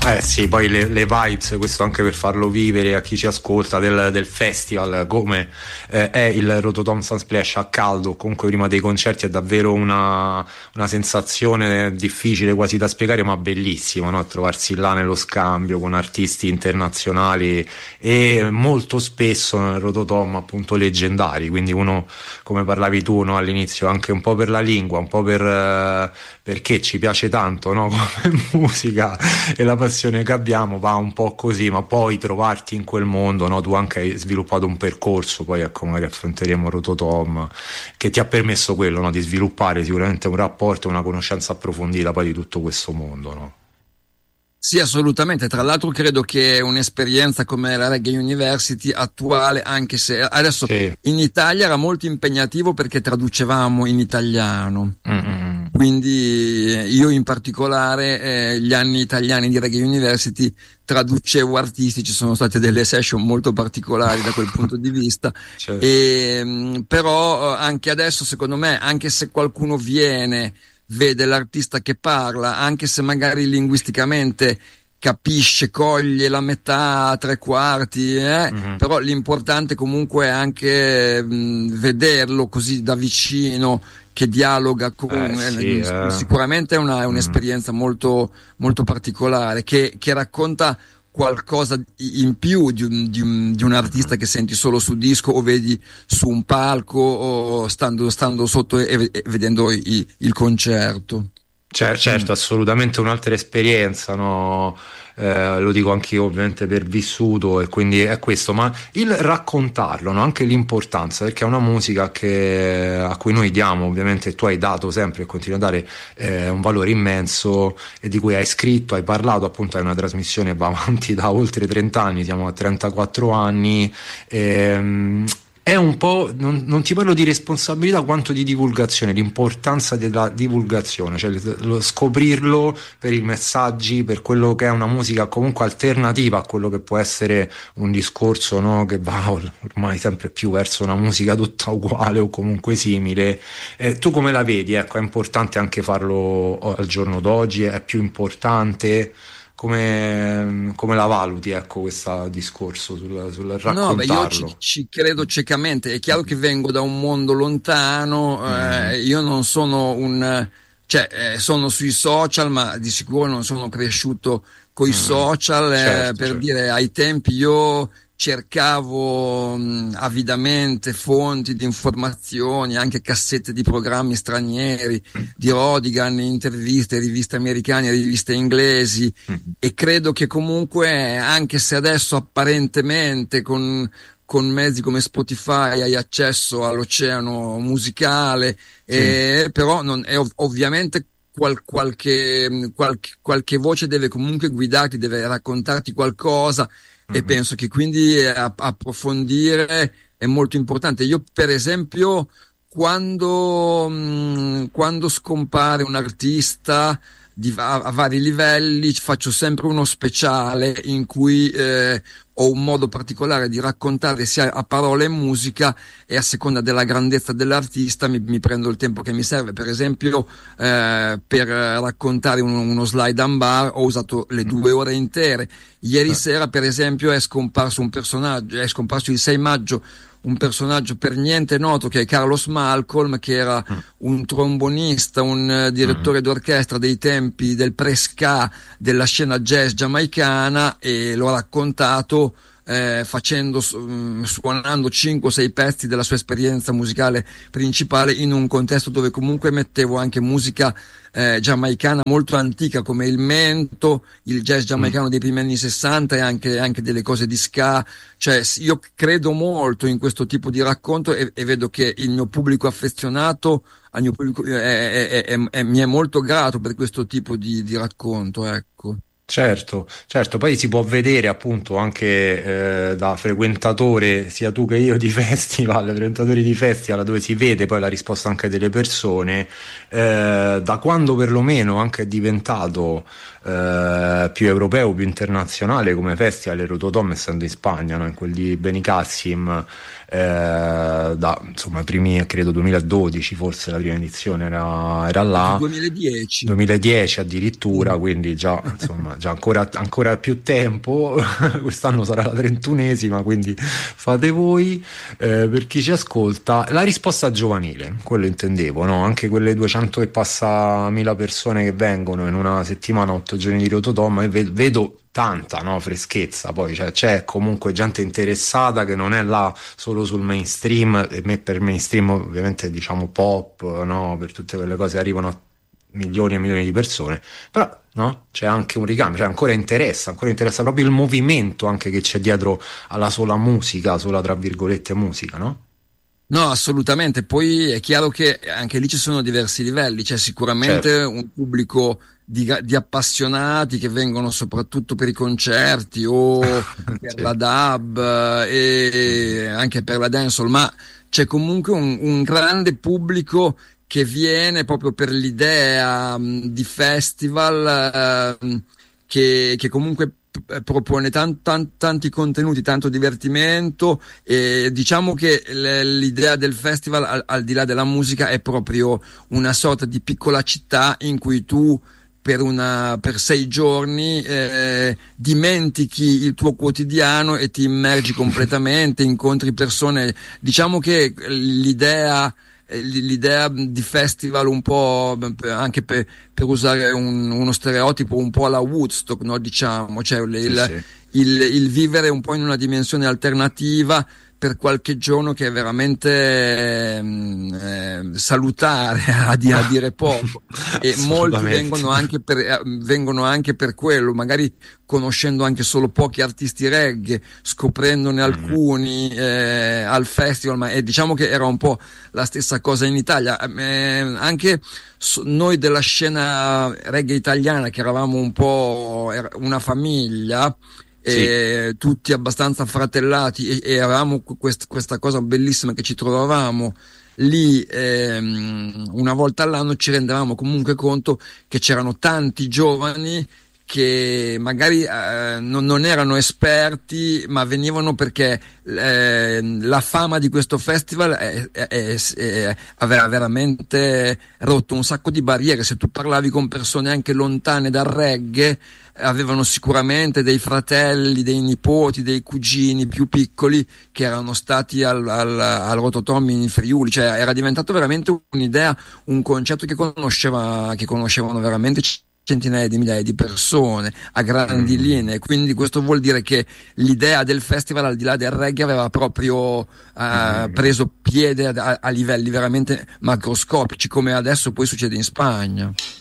Sì, poi le vibes, questo anche per farlo vivere a chi ci ascolta del festival, come è il Rototom Sunsplash a caldo, comunque prima dei concerti, è davvero una sensazione difficile quasi da spiegare, ma bellissima, no? Trovarsi là nello scambio con artisti internazionali e molto spesso nel Rototom appunto leggendari, quindi uno, come parlavi tu, no, all'inizio, anche un po' per la lingua, un po' perché ci piace tanto, no? Come musica e la passione che abbiamo va un po' così, ma poi trovarti in quel mondo, no? Tu anche hai sviluppato un percorso, poi ecco magari affronteremo Rototom, che ti ha permesso quello, no? Di sviluppare sicuramente un rapporto, una conoscenza approfondita poi di tutto questo mondo, no? Sì, assolutamente. Tra l'altro credo che un'esperienza come la Reggae University attuale, anche se adesso Sì. in Italia era molto impegnativo perché traducevamo in italiano. Quindi io in particolare gli anni italiani di Reggae University traducevo artisti, ci sono state delle session molto particolari da quel punto di vista. Certo. Però anche adesso secondo me, anche se qualcuno vede l'artista che parla, anche se magari linguisticamente capisce, coglie la metà, tre quarti, però l'importante comunque è anche vederlo così da vicino, che dialoga con sicuramente è un'esperienza molto, molto particolare, che racconta qualcosa in più di un artista che senti solo su disco o vedi su un palco o stando sotto e vedendo il concerto. Certo, assolutamente un'altra esperienza, no? Lo dico anche io ovviamente per vissuto, e quindi è questo, ma il raccontarlo, no? Anche l'importanza, perché è una musica a cui noi diamo, ovviamente tu hai dato sempre e continui a dare un valore immenso, e di cui hai scritto, hai parlato, appunto hai una trasmissione che va avanti da oltre 30 anni, siamo a 34 anni. È un po', non ti parlo di responsabilità quanto di divulgazione, l'importanza della divulgazione, cioè lo scoprirlo per i messaggi, per quello che è una musica comunque alternativa a quello che può essere un discorso, no, che va ormai sempre più verso una musica tutta uguale o comunque simile. Tu come la vedi? Ecco, è importante anche farlo al giorno d'oggi, è più importante? Come la valuti, ecco, questo discorso sul No, beh, io raccontarlo? ci credo ciecamente. È chiaro che vengo da un mondo lontano, io non sono sono sui social, ma di sicuro non sono cresciuto coi social, Certo. dire, ai tempi io cercavo avidamente fonti di informazioni, anche cassette di programmi stranieri, di Rodigan, interviste, riviste americane, riviste inglesi, e credo che comunque, anche se adesso apparentemente con mezzi come Spotify hai accesso all'oceano musicale, però non è ovviamente qualche voce deve comunque guidarti, deve raccontarti qualcosa, e penso che quindi approfondire è molto importante. Io per esempio quando scompare un artista a vari livelli, faccio sempre uno speciale in cui ho un modo particolare di raccontare sia a parole e musica, e a seconda della grandezza dell'artista mi prendo il tempo che mi serve. Per esempio per raccontare uno slide and bar ho usato le 2 ore intere. Ieri sera per esempio è scomparso il 6 maggio un personaggio per niente noto, che è Carlos Malcolm, che era un trombonista, un direttore d'orchestra dei tempi del pre-ska della scena jazz giamaicana, e l'ho raccontato suonando 5 o 6 pezzi della sua esperienza musicale principale, in un contesto dove comunque mettevo anche musica giamaicana molto antica, come il mento, il jazz giamaicano dei primi anni 60, e anche delle cose di ska. Cioè, io credo molto in questo tipo di racconto, e vedo che il mio pubblico affezionato al mio pubblico mi è molto grato per questo tipo di racconto, ecco. Certo, poi si può vedere appunto anche da frequentatore, sia tu che io, di festival, frequentatori di festival, dove si vede poi la risposta anche delle persone, da quando perlomeno anche è diventato più europeo, più internazionale come festival, il Rototom, essendo in Spagna, no? In quel di Benicassim, insomma, primi, credo 2012, forse la prima edizione era là. 2010 2010 addirittura, quindi già insomma già ancora più tempo, quest'anno sarà la 31esima, quindi fate voi. Per chi ci ascolta, la risposta giovanile, quello intendevo, no? Anche quelle 200 e passa mila persone che vengono in una settimana, 8 giorni di Rototom, e vedo tanta, no, freschezza. Poi cioè, c'è comunque gente interessata che non è là solo sul mainstream, e per mainstream ovviamente diciamo pop, no, per tutte quelle cose arrivano a milioni e milioni di persone, però no, c'è anche un ricambio, cioè ancora interessa proprio il movimento anche che c'è dietro alla sola musica, sola tra virgolette musica, no? No, assolutamente. Poi è chiaro che anche lì ci sono diversi livelli. C'è sicuramente Certo. un pubblico di appassionati che vengono soprattutto per i concerti o per Sì. la dub e anche per la dancehall, ma c'è comunque un grande pubblico che viene proprio per l'idea di festival che comunque propone tanti contenuti, tanto divertimento, e diciamo che l'idea del festival al di là della musica è proprio una sorta di piccola città in cui tu per 6 giorni dimentichi il tuo quotidiano e ti immergi completamente, incontri persone. Diciamo che l'idea di festival un po' anche per usare uno stereotipo un po' alla Woodstock, no? Diciamo, cioè Sì, sì. il vivere un po' in una dimensione alternativa per qualche giorno, che è veramente salutare a dire poco, e molti Assolutamente. vengono anche per quello, magari conoscendo anche solo pochi artisti reggae, scoprendone Mm. alcuni al festival, ma diciamo che era un po' la stessa cosa in Italia. Anche noi della scena reggae italiana, che eravamo un po' una famiglia, Sì. tutti abbastanza fratellati, e avevamo questa cosa bellissima, che ci trovavamo lì una volta all'anno, ci rendevamo comunque conto che c'erano tanti giovani che magari non erano esperti, ma venivano perché la fama di questo festival aveva veramente rotto un sacco di barriere. Se tu parlavi con persone anche lontane dal reggae, avevano sicuramente dei fratelli, dei nipoti, dei cugini più piccoli che erano stati al Rototom in Friuli, cioè era diventato veramente un'idea, un concetto che conoscevano veramente centinaia di migliaia di persone a grandi Mm. linee. Quindi questo vuol dire che l'idea del festival, al di là del reggae, aveva proprio Mm. preso piede a livelli veramente macroscopici, come adesso poi succede in Spagna.